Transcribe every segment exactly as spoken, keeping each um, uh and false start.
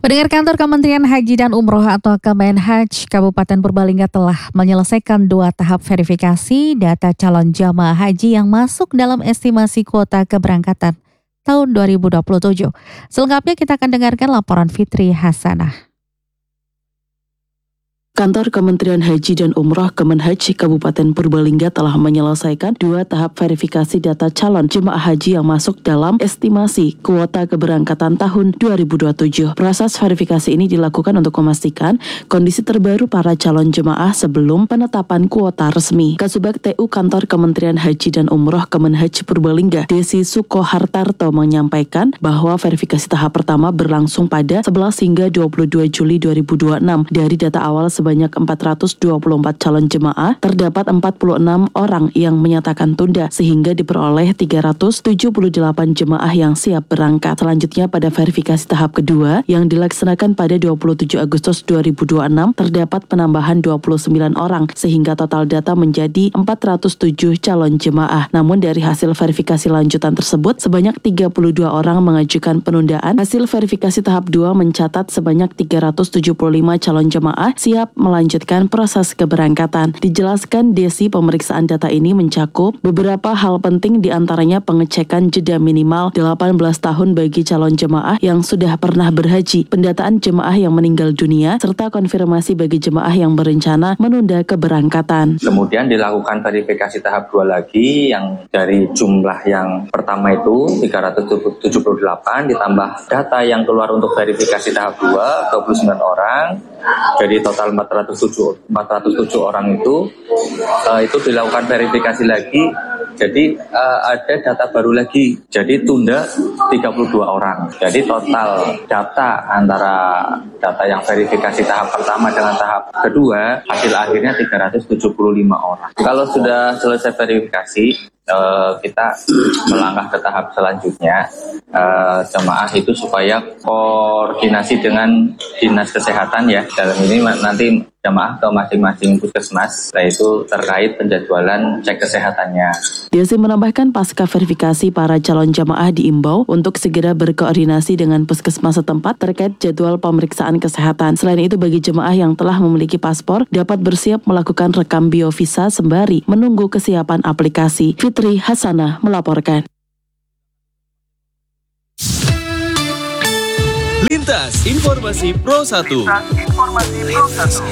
Pendengar, kantor Kementerian Haji dan Umroh atau Kemenhaj Kabupaten Purbalingga telah menyelesaikan dua tahap verifikasi data calon jamaah haji yang masuk dalam estimasi kuota keberangkatan tahun dua ribu dua puluh tujuh. Selengkapnya kita akan dengarkan laporan Fitri Hasanah. Kantor Kementerian Haji dan Umroh Kemenhaj Kabupaten Purbalingga telah menyelesaikan dua tahap verifikasi data calon jemaah haji yang masuk dalam estimasi kuota keberangkatan tahun dua ribu dua puluh tujuh. Proses verifikasi ini dilakukan untuk memastikan kondisi terbaru para calon jemaah sebelum penetapan kuota resmi. Kasubag T U Kantor Kementerian Haji dan Umroh Kemenhaj Purbalingga, Desi Sukohartarto, menyampaikan bahwa verifikasi tahap pertama berlangsung pada sebelas hingga dua puluh dua Juli dua ribu dua puluh enam. Dari data awal sebanyak empat ratus dua puluh empat calon jemaah, terdapat empat puluh enam orang yang menyatakan tunda, sehingga diperoleh tiga ratus tujuh puluh delapan jemaah yang siap berangkat. Selanjutnya, pada verifikasi tahap kedua yang dilaksanakan pada dua puluh tujuh Agustus dua ribu dua puluh enam, terdapat penambahan dua puluh sembilan orang, sehingga total data menjadi empat ratus tujuh calon jemaah. Namun dari hasil verifikasi lanjutan tersebut, sebanyak tiga puluh dua orang mengajukan penundaan. Hasil verifikasi tahap dua mencatat sebanyak tiga ratus tujuh puluh lima calon jemaah siap melanjutkan proses keberangkatan. Dijelaskan Desi, pemeriksaan data ini mencakup beberapa hal penting, diantaranya pengecekan jeda minimal delapan belas tahun bagi calon jemaah yang sudah pernah berhaji, pendataan jemaah yang meninggal dunia, serta konfirmasi bagi jemaah yang berencana menunda keberangkatan. Kemudian dilakukan verifikasi tahap dua lagi yang dari jumlah yang pertama itu tiga ratus tujuh puluh delapan ditambah data yang keluar untuk verifikasi tahap dua dua puluh sembilan orang. Jadi total empat ratus tujuh orang itu uh, itu dilakukan verifikasi lagi. Jadi uh, ada data baru lagi. Jadi tunda tiga puluh dua orang. Jadi total data antara data yang verifikasi tahap pertama dengan tahap kedua, hasil akhirnya tiga ratus tujuh puluh lima orang. Kalau sudah selesai verifikasi, Uh, kita melangkah ke tahap selanjutnya, uh, jemaah itu supaya koordinasi dengan dinas kesehatan ya. Dalam ini nanti jemaah ke masing-masing puskesmas, yaitu terkait penjadwalan cek kesehatannya. Desi menambahkan, pasca verifikasi para calon jemaah diimbau untuk segera berkoordinasi dengan puskesmas setempat terkait jadwal pemeriksaan kesehatan. Selain itu, bagi jemaah yang telah memiliki paspor dapat bersiap melakukan rekam biovisa sembari menunggu kesiapan aplikasi. Fitri Hasanah melaporkan. Lintas Informasi Pro satu. Lintas Informasi Pro satu.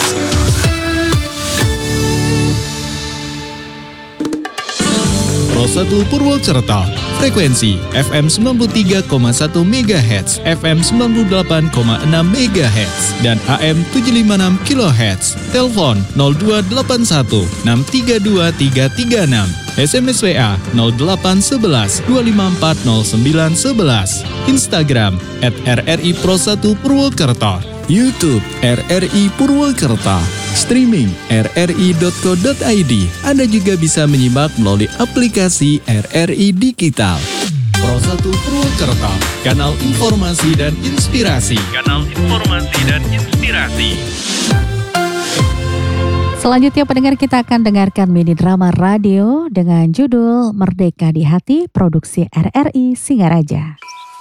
Pro satu Purwokerto, frekuensi F M sembilan puluh tiga koma satu megahertz, F M sembilan puluh delapan koma enam megahertz, dan A M tujuh ratus lima puluh enam kilohertz. Telepon nol dua delapan satu enam tiga dua tiga tiga enam. S M S W A nol delapan satu satu dua lima empat nol sembilan satu satu. Instagram at R R I Pro satu Purwokerto. YouTube R R I Purwokerto. Streaming r r i dot co dot i d. Anda juga bisa menyimak melalui aplikasi R R I Digital. Pro satu Purwokerto, kanal informasi dan inspirasi. Kanal informasi dan inspirasi. Selanjutnya, pendengar, kita akan dengarkan mini drama radio dengan judul Merdeka di Hati, produksi R R I Singaraja.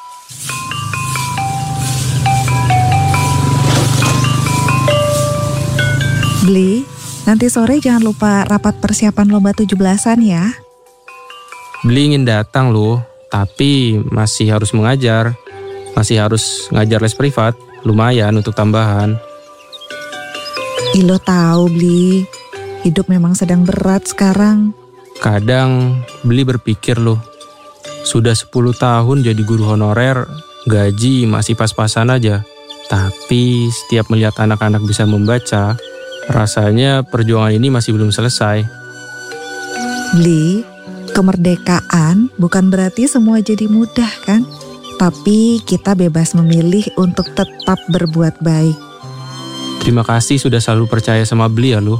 Bli, nanti sore jangan lupa rapat persiapan lomba tujuh belasan ya. Bli ingin datang loh, tapi masih harus mengajar. Masih harus ngajar les privat, lumayan untuk tambahan. Ilo tahu, Bli, hidup memang sedang berat sekarang. Kadang Bli berpikir loh, sudah sepuluh tahun jadi guru honorer, gaji masih pas-pasan aja. Tapi setiap melihat anak-anak bisa membaca, rasanya perjuangan ini masih belum selesai. Bli, kemerdekaan bukan berarti semua jadi mudah kan? Tapi kita bebas memilih untuk tetap berbuat baik. Terima kasih sudah selalu percaya sama Bli ya lu.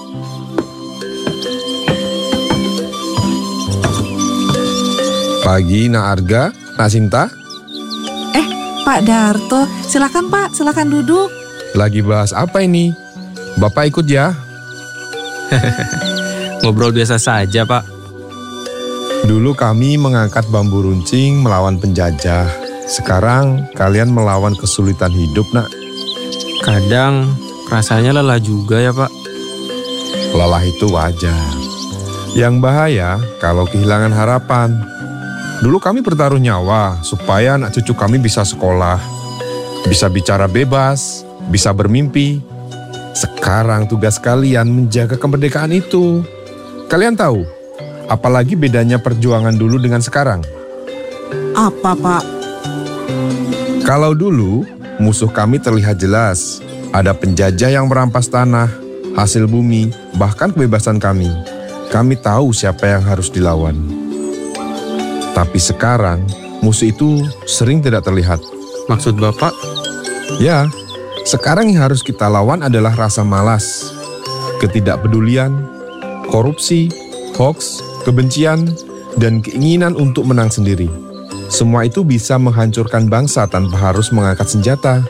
Pagi, Nak Arga, Nak Sinta. Eh, Pak Darto, silakan Pak, silakan duduk. Lagi bahas apa ini? Bapak ikut ya. Ngobrol biasa saja, Pak. Dulu kami mengangkat bambu runcing melawan penjajah. Sekarang kalian melawan kesulitan hidup, nak. Kadang rasanya lelah juga ya Pak. Lelah itu wajar. Yang bahaya kalau kehilangan harapan. Dulu kami bertaruh nyawa supaya anak cucu kami bisa sekolah, bisa bicara bebas, bisa bermimpi. Sekarang tugas kalian menjaga kemerdekaan itu. Kalian tahu, apalagi bedanya perjuangan dulu dengan sekarang? Apa, Pak? Kalau dulu, musuh kami terlihat jelas. Ada penjajah yang merampas tanah, hasil bumi, bahkan kebebasan kami. Kami tahu siapa yang harus dilawan. Tapi sekarang, musuh itu sering tidak terlihat. Maksud Bapak? Ya, sekarang yang harus kita lawan adalah rasa malas, ketidakpedulian, korupsi, hoaks, kebencian, dan keinginan untuk menang sendiri. Semua itu bisa menghancurkan bangsa tanpa harus mengangkat senjata.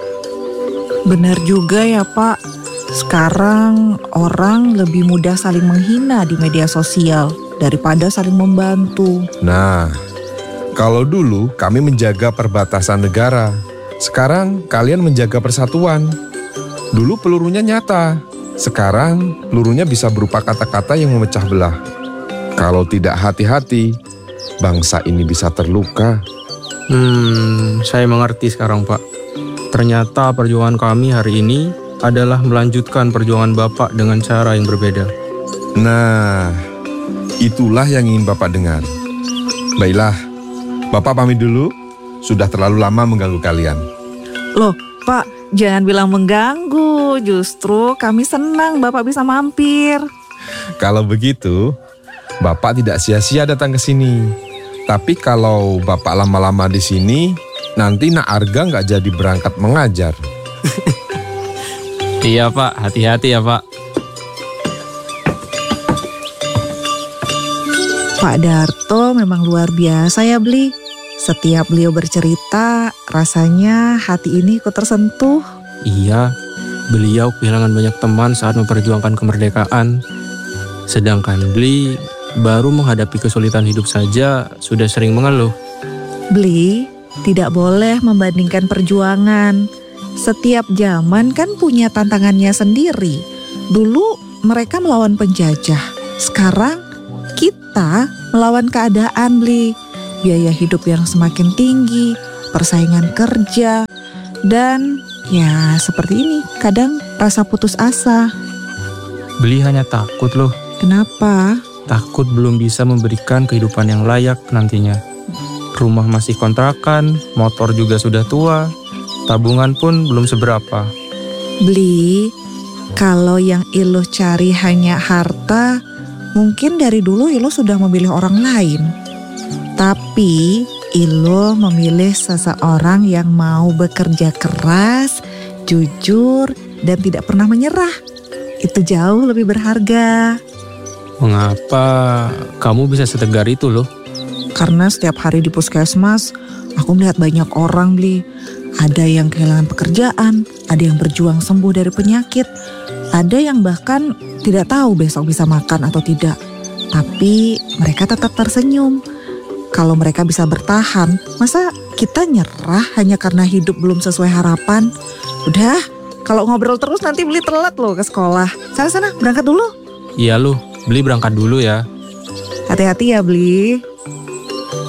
Benar juga ya Pak. Sekarang orang lebih mudah saling menghina di media sosial daripada saling membantu. Nah, kalau dulu kami menjaga perbatasan negara, sekarang kalian menjaga persatuan. Dulu pelurunya nyata, sekarang pelurunya bisa berupa kata-kata yang memecah belah. Kalau tidak hati-hati, bangsa ini bisa terluka. Hmm, saya mengerti sekarang Pak. Ternyata perjuangan kami hari ini adalah melanjutkan perjuangan Bapak dengan cara yang berbeda. Nah, itulah yang ingin Bapak dengar. Baiklah, Bapak pamit dulu. Sudah terlalu lama mengganggu kalian. Loh, Pak, jangan bilang mengganggu. Justru kami senang Bapak bisa mampir. Kalau begitu, Bapak tidak sia-sia datang ke sini. Tapi kalau Bapak lama-lama di sini, nanti Nak Arga nggak jadi berangkat mengajar. Iya Pak, hati-hati ya Pak. Pak Darto memang luar biasa ya Bli. Setiap beliau bercerita, rasanya hati ini ikut tersentuh. Iya, beliau kehilangan banyak teman saat memperjuangkan kemerdekaan. Sedangkan Bli baru menghadapi kesulitan hidup saja sudah sering mengeluh. Bli, tidak boleh membandingkan perjuangan. Setiap zaman kan punya tantangannya sendiri. Dulu mereka melawan penjajah. Sekarang kita melawan keadaan, Bli. Biaya hidup yang semakin tinggi, persaingan kerja, dan ya seperti ini, kadang rasa putus asa. Bli hanya takut loh. Kenapa? Takut belum bisa memberikan kehidupan yang layak nantinya. Rumah masih kontrakan, motor juga sudah tua, tabungan pun belum seberapa. Bli, kalau yang Iluh cari hanya harta, mungkin dari dulu Iluh sudah memilih orang lain. Tapi Iluh memilih seseorang yang mau bekerja keras, jujur, dan tidak pernah menyerah. Itu jauh lebih berharga. Mengapa kamu bisa setegar itu loh? Karena setiap hari di puskesmas, aku melihat banyak orang, Bli. Ada yang kehilangan pekerjaan, ada yang berjuang sembuh dari penyakit, ada yang bahkan tidak tahu besok bisa makan atau tidak. Tapi mereka tetap tersenyum. Kalau mereka bisa bertahan, masa kita nyerah hanya karena hidup belum sesuai harapan? Udah, kalau ngobrol terus nanti Bli telat loh ke sekolah. Sana-sana, berangkat dulu. Iya loh, Bli berangkat dulu ya. Hati-hati ya, Bli.